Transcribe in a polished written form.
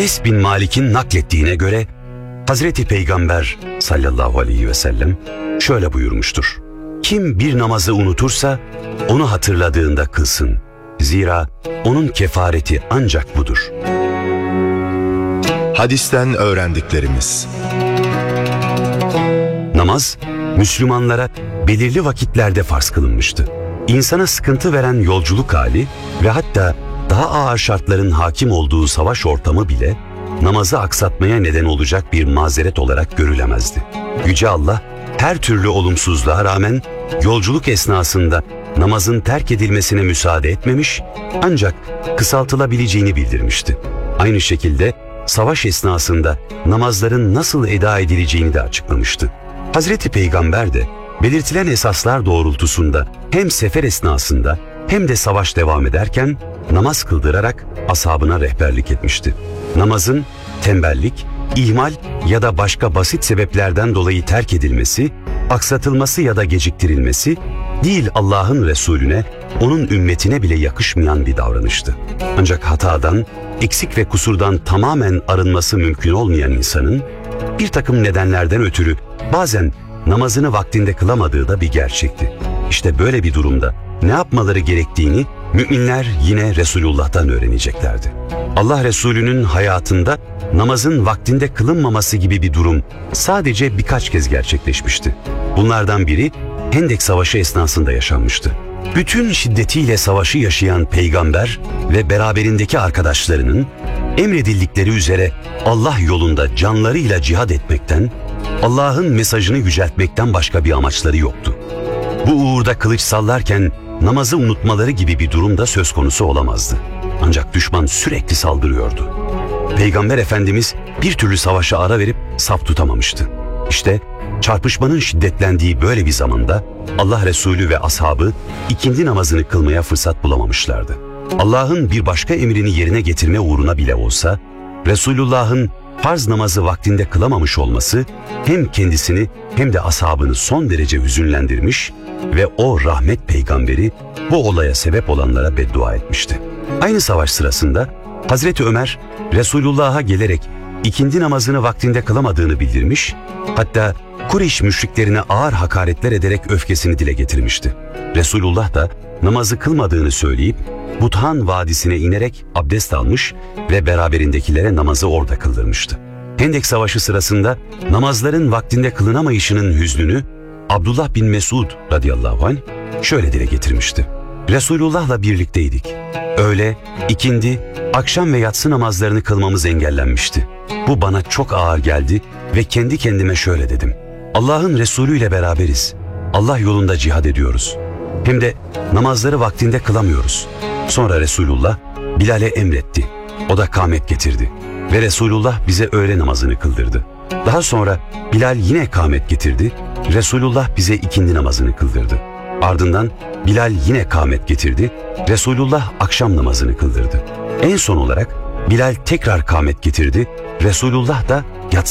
Enes bin Malik'in naklettiğine göre Hazreti Peygamber sallallahu aleyhi ve sellem şöyle buyurmuştur. Kim bir namazı unutursa onu hatırladığında kılsın. Zira onun kefareti ancak budur. Hadisten öğrendiklerimiz. Namaz, Müslümanlara belirli vakitlerde farz kılınmıştı. İnsana sıkıntı veren yolculuk hali ve hatta daha ağır şartların hakim olduğu savaş ortamı bile namazı aksatmaya neden olacak bir mazeret olarak görülemezdi. Yüce Allah, her türlü olumsuzluğa rağmen yolculuk esnasında namazın terk edilmesine müsaade etmemiş, ancak kısaltılabileceğini bildirmişti. Aynı şekilde savaş esnasında namazların nasıl eda edileceğini de açıklamıştı. Hazreti Peygamber de belirtilen esaslar doğrultusunda hem sefer esnasında hem de savaş devam ederken namaz kıldırarak ashabına rehberlik etmişti. Namazın tembellik, ihmal ya da başka basit sebeplerden dolayı terk edilmesi, aksatılması ya da geciktirilmesi değil, Allah'ın Resulüne, onun ümmetine bile yakışmayan bir davranıştı. Ancak hatadan, eksik ve kusurdan tamamen arınması mümkün olmayan insanın bir takım nedenlerden ötürü bazen namazını vaktinde kılamadığı da bir gerçekti. İşte böyle bir durumda ne yapmaları gerektiğini müminler yine Resulullah'tan öğreneceklerdi. Allah Resulü'nün hayatında namazın vaktinde kılınmaması gibi bir durum sadece birkaç kez gerçekleşmişti. Bunlardan biri Hendek Savaşı esnasında yaşanmıştı. Bütün şiddetiyle savaşı yaşayan peygamber ve beraberindeki arkadaşlarının emredildikleri üzere Allah yolunda canlarıyla cihad etmekten, Allah'ın mesajını yüceltmekten başka bir amaçları yoktu. Bu uğurda kılıç sallarken namazı unutmaları gibi bir durum da söz konusu olamazdı. Ancak düşman sürekli saldırıyordu. Peygamber Efendimiz bir türlü savaşa ara verip saf tutamamıştı. İşte çarpışmanın şiddetlendiği böyle bir zamanda Allah Resulü ve ashabı ikindi namazını kılmaya fırsat bulamamışlardı. Allah'ın bir başka emrini yerine getirme uğruna bile olsa Resulullah'ın farz namazı vaktinde kılamamış olması hem kendisini hem de ashabını son derece hüzünlendirmiş ve o rahmet peygamberi bu olaya sebep olanlara beddua etmişti. Aynı savaş sırasında Hazreti Ömer Resulullah'a gelerek ikindi namazını vaktinde kılamadığını bildirmiş, hatta Kureyş müşriklerine ağır hakaretler ederek öfkesini dile getirmişti. Resulullah da namazı kılmadığını söyleyip Buthan Vadisi'ne inerek abdest almış ve beraberindekilere namazı orada kıldırmıştı. Hendek Savaşı sırasında namazların vaktinde kılınamayışının hüznünü Abdullah bin Mesud radıyallahu anh şöyle dile getirmişti. Resulullah'la birlikteydik. Öğle, ikindi, akşam ve yatsı namazlarını kılmamız engellenmişti. Bu bana çok ağır geldi ve kendi kendime şöyle dedim. Allah'ın Resulü ile beraberiz. Allah yolunda cihad ediyoruz. Hem de namazları vaktinde kılamıyoruz. Sonra Resulullah Bilal'e emretti. O da kâmet getirdi. Ve Resulullah bize öğle namazını kıldırdı. Daha sonra Bilal yine kâmet getirdi. Resulullah bize ikindi namazını kıldırdı. Ardından Bilal yine kâmet getirdi. Resulullah akşam namazını kıldırdı. En son olarak Bilal tekrar kâmet getirdi. Resulullah da